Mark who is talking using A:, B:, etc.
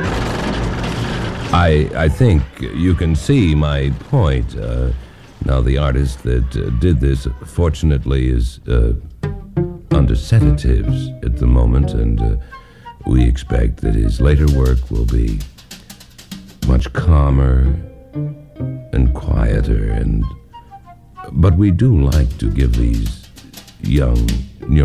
A: I think you can see my point. Now, the artist that did this, fortunately, is under sedatives at the moment, and we expect that his later work will be much calmer and quieter. But we do like to give these young